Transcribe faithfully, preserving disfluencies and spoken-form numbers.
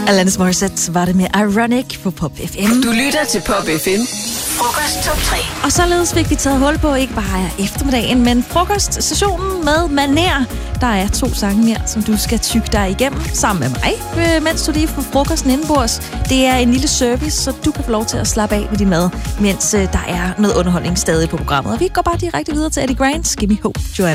Alanis Morissette var det med Ironic på Pop F M. Du lytter til Pop F M. Frokost top tre. Og således fik vi taget hul på ikke bare eftermiddagen, men frokostsessionen med maner. Der er to sange mere, som du skal tygge dig igennem sammen med mig, mens du lige får frokosten indenbords. Det er en lille service, så du kan få lov til at slappe af med din mad, mens der er noget underholdning stadig på programmet. Og vi går bare direkte videre til Eddie Grants. Give me hope, Joanna.